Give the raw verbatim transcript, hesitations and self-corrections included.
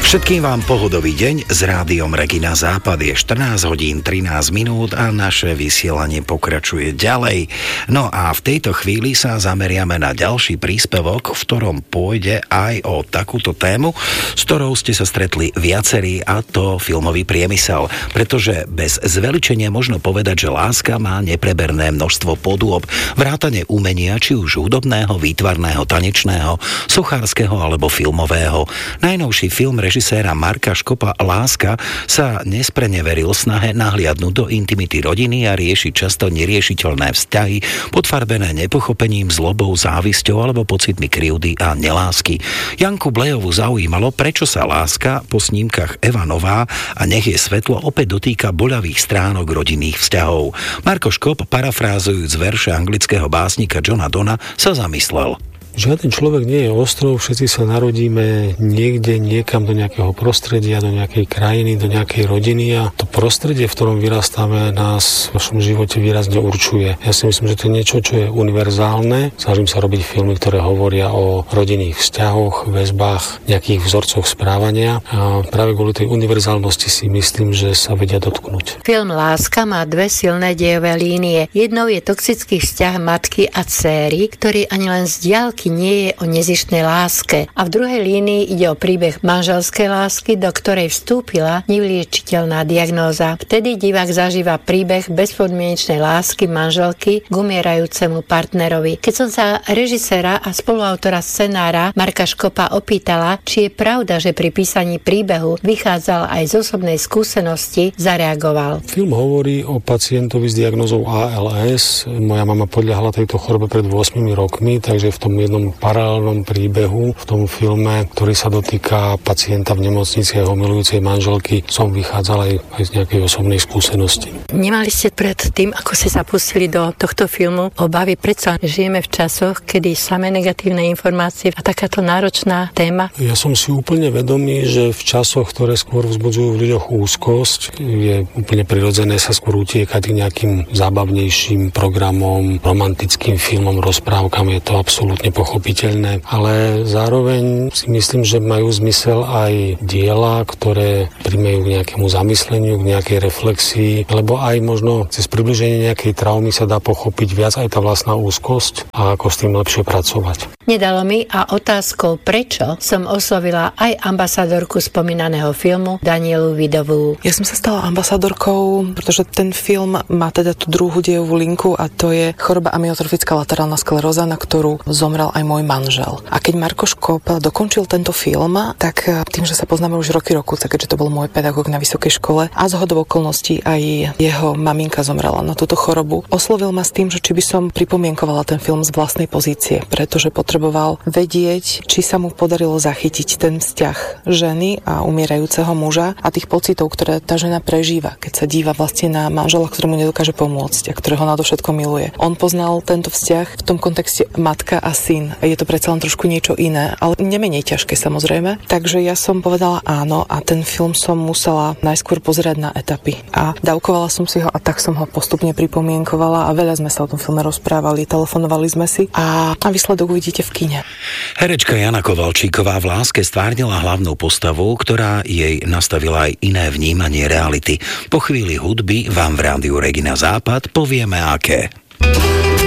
Všetkým vám pohodový deň s rádiom Regina Západ. Je štrnásť hodín trinásť minút a naše vysielanie pokračuje ďalej. No a v tejto chvíli sa zameriame na ďalší príspevok, v ktorom pôjde aj o takúto tému, s ktorou ste sa stretli viacerí, a to filmový priemysel. Pretože bez zveličenia možno povedať, že láska má nepreberné množstvo podôb, vrátane umenia, či už hudobného, výtvarného, tanečného, sochárskeho alebo filmového. Najnovší film režiséra Marka Škopa Láska sa nespreneveril snahe nahliadnúť do intimity rodiny a riešiť často neriešiteľné vzťahy, podfarbené nepochopením, zlobou, závisťou alebo pocitmi krivdy a nelásky. Janku Blejovu zaujímalo, prečo sa Láska po snímkach Eva Nová a Nech je svetlo opäť dotýka boľavých stránok rodinných vzťahov. Marko Škop, parafrázujúc verše anglického básnika Johna Donna, sa zamyslel. Žiaden človek nie je ostrov, všetci sa narodíme niekde, niekam do nejakého prostredia, do nejakej krajiny, do nejakej rodiny a to prostredie, v ktorom vyrastáme, nás v našom živote výrazne určuje. Ja si myslím, že to je niečo, čo je univerzálne. Snažím sa robiť filmy, ktoré hovoria o rodinných vzťahoch, väzbách, nejakých vzorcoch správania a práve kvôli tej univerzálnosti si myslím, že sa vedia dotknúť. Film Láska má dve silné dejové línie. Jednou je toxický vzťah matky a dcéry, ktorý ani len z diaľky nie je o nezištnej láske. A v druhej línii ide o príbeh manželskej lásky, do ktorej vstúpila nevyliečiteľná diagnóza. Vtedy divák zažíva príbeh bezpodmienečnej lásky manželky k umierajúcemu partnerovi. Keď som sa režiséra a spoluautora scenára Marka Škopa opýtala, či je pravda, že pri písaní príbehu vychádzal aj z osobnej skúsenosti, zareagoval. Film hovorí o pacientovi s diagnózou á el es. Moja mama podľahla tejto chorobe pred ôsmimi rokmi, takže v tom jednom paralelnom príbehu, v tom filme, ktorý sa dotýka pacienta v nemocnici a jeho milujúcej manželky, som vychádzal aj, aj z nejakej osobnej skúsenosti. Nemali ste pred tým, ako ste sa pustili do tohto filmu, obavy? Predsa žijeme v časoch, kedy samé negatívne informácie a takáto náročná téma? Ja som si úplne vedomý, že v časoch, ktoré skôr vzbudzujú v ľuďoch úzkosť, je úplne prirodzené sa skôr utiekať k nejakým zábavnejším programom, romantickým filmom, rozprávkam. Je to absolútne pochopiteľné, ale zároveň si myslím, že majú zmysel aj diela, ktoré primejú k nejakému zamysleniu, k nejakej reflexii, lebo aj možno cez približenie nejakej traumy sa dá pochopiť viac aj tá vlastná úzkosť a ako s tým lepšie pracovať. Nedalo mi a otázkou prečo som oslovila aj ambasadorku spomínaného filmu Danielu Vidovú. Ja som sa stala ambasadorkou, pretože ten film má teda tú druhú dejovú linku a to je choroba amyotrofická laterálna skleróza, na ktorú zomrel aj môj manžel. A keď Marko Škop dokončil tento film, tak tým, že sa poznáme už roky rokuce, keďže to bol môj pedagóg na vysokej škole a zhodou okolností aj jeho maminka zomrela na túto chorobu, oslovil ma s tým, že či by som pripomienkovala ten film z vlastnej pozície, pretože potreboval vedieť, či sa mu podarilo zachytiť ten vzťah ženy a umierajúceho muža a tých pocitov, ktoré tá žena prežíva, keď sa díva vlastne na manžela, ktorému nedokáže pomôcť a ktorého nadovšetko miluje. On poznal tento vzťah v tom kontexte matka a syn. Je to predsa len trošku niečo iné, ale nemenej ťažké samozrejme. Takže ja som povedala áno a ten film som musela najskôr pozerať na etapy. A dávkovala som si ho a tak som ho postupne pripomienkovala a veľa sme sa o tom filme rozprávali, telefonovali sme si a, a výsledok uvidíte v kine. Herečka Jana Kovalčíková v Láske stvárnila hlavnú postavu, ktorá jej nastavila aj iné vnímanie reality. Po chvíli hudby vám v rádiu Regina Západ povieme aké.